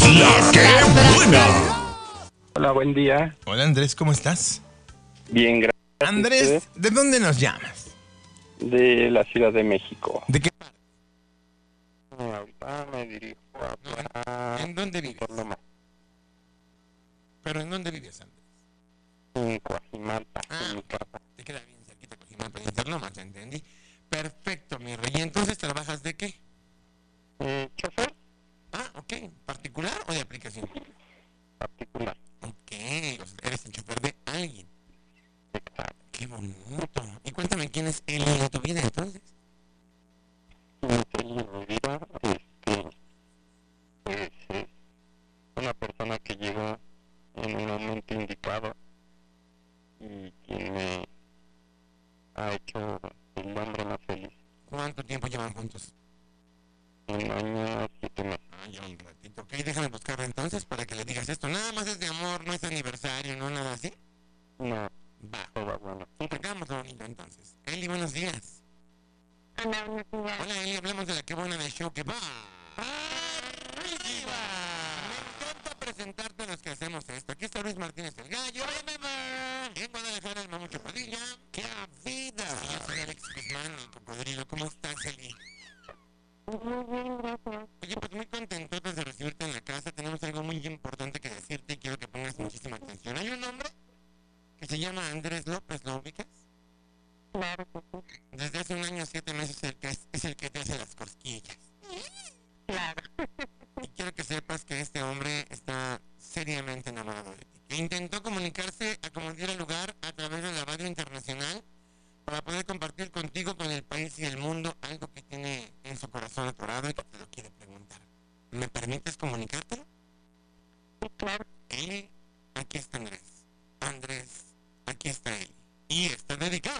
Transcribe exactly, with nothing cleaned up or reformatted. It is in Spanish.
La que buena. Hola, buen día. Hola Andrés, ¿cómo estás? Bien, gracias. Andrés, ¿de dónde nos llamas? De la Ciudad de México. ¿De qué parte? Ahorita me dirijo a... ¿En dónde vives? Porloma, ¿Pero en dónde vives, Andrés? en Coajimalpa, Ah, en mi casa. te queda bien cerquita de Cojimalpa, en Interlomas, ¿te entendí? Perfecto, mi rey. ¿Y entonces trabajas de qué? Eh, ¿Chofer? Ah, ok. ¿Particular o de aplicación? Particular. Ok, o sea, eres el chofer de alguien. Exacto. Qué bonito. Y cuéntame, ¿quién es él en tu vida entonces? En mi vida, este, pues, es una persona que llegó en un momento indicado y quien me ha hecho el hombre más feliz. ¿Cuánto tiempo llevan juntos? Un año, siete meses. Ah, ya un ratito. Ok, déjame buscarla entonces para que le digas esto. Nada más es de amor, no es aniversario, no nada así. No, Va. todo bueno. Hagamos bonito entonces. Eli, buenos días. Hola, buenos días. Hola Eli, hablamos de la que buena de show que va. ¡Arriba! Me encanta presentarte a los que hacemos esto. Aquí está Luis Martínez el Gallo. Y en Guadalajara el Mamucho Padilla. ¡Qué vida! Y yo soy Alex Guzmán, el cocodrilo. ¿Cómo estás, Eli? Muy bien, gracias. Oye, pues muy contentotes de recibirte en la casa. Tenemos algo muy importante que decirte y quiero que pongas muchísima atención. Hay un hombre que se llama Andrés López, ¿lo ubicas? Claro que sí. Desde hace un año, siete meses, el que es, es el que te hace las cosquillas. Claro. Y quiero que sepas que este hombre está seriamente enamorado de ti. Que intentó comunicarse a como diera lugar a través de la radio internacional para poder compartir contigo, con el país y el mundo, algo que tiene en su corazón atorado y que te lo quiere preguntar. ¿Me permites comunicártelo? Sí, claro. Eli, aquí está Andrés. Andrés, aquí está él. Y está dedicado.